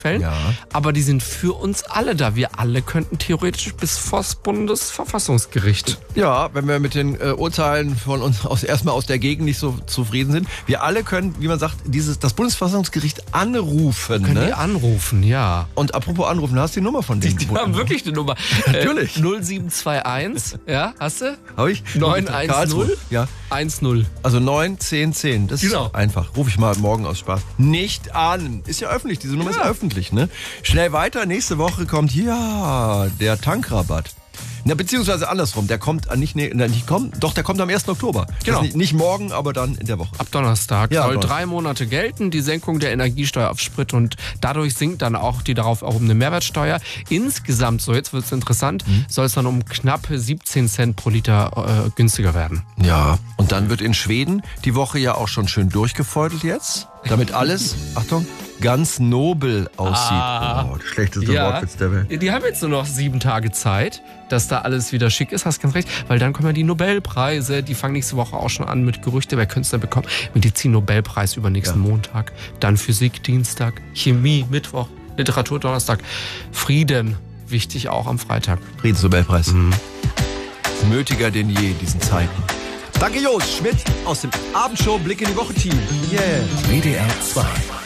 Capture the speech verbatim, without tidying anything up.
Fällen, Ja. aber die sind für uns alle da. Wir alle könnten theoretisch bis vors Bundesverfassungsgericht. Ja, wenn wir mit den äh, Urteilen von uns aus erstmal aus der Gegend nicht so zufrieden sind. Wir alle können, wie man sagt, dieses das Bundesverfassungsgericht anrufen. Können ne? die anrufen, ja. Und apropos anrufen, hast du die Nummer von denen? Die haben wirklich eine Nummer. Natürlich. Äh, null sieben zwei eins, ja, hast du? Hab ich? neun eins null Karlsruhe. Ja. eins null. Also neun, zehn, zehn. Das Genau. ist einfach. Ruf ich mal morgen aus Spaß. Nicht an. Ist ja öffentlich. Diese Nummer Ja. ist öffentlich, ne? Schnell weiter. Nächste Woche kommt ja der Tankrabatt. Na, beziehungsweise andersrum. Der kommt an nicht, ne, nicht kommt, doch, der kommt am ersten Oktober. Genau. Das ist nicht, nicht morgen, aber dann in der Woche. Ab Donnerstag Ja, soll Donnerstag. drei Monate gelten, die Senkung der Energiesteuer auf Sprit und dadurch sinkt dann auch die darauf erhobene Mehrwertsteuer. Insgesamt, so jetzt wird es interessant, Mhm. soll es dann um knappe siebzehn Cent pro Liter äh, günstiger werden. Ja, und dann wird in Schweden die Woche ja auch schon schön durchgefeudelt jetzt, damit alles, Achtung, ganz nobel aussieht. Ah. Oh, der schlechteste Wortwitz der Welt. Die haben jetzt nur noch sieben Tage Zeit, dass da alles wieder schick ist, hast ganz recht, weil dann kommen ja die Nobelpreise, die fangen nächste Woche auch schon an mit Gerüchte, wer könnte es denn bekommen? Medizin-Nobelpreis übernächsten Ja. Montag, dann Physik Dienstag, Chemie Mittwoch, Literatur Donnerstag, Frieden, wichtig auch am Freitag. Friedensnobelpreis. Mhm. Nötiger denn je in diesen Zeiten. Danke, Jos Schmidt aus dem Abendshow Blick in die Woche Team. Yeah. W D R zwei.